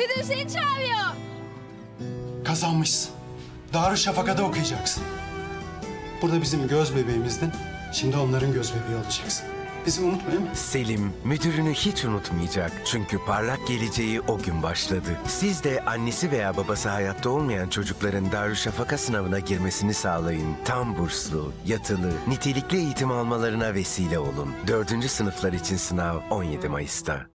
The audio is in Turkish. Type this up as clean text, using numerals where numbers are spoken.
Müdür seni çağırıyor. Kazanmışsın. Darüşşafaka'da okuyacaksın. Burada bizim göz bebeğimizdin. Şimdi onların göz bebeği olacaksın. Bizi unutmayın mı? Selim müdürünü hiç unutmayacak. Çünkü parlak geleceği o gün başladı. Siz de annesi veya babası hayatta olmayan çocukların Darüşşafaka sınavına girmesini sağlayın. Tam burslu, yatılı, nitelikli eğitim almalarına vesile olun. 4. sınıflar için sınav 17 Mayıs'ta.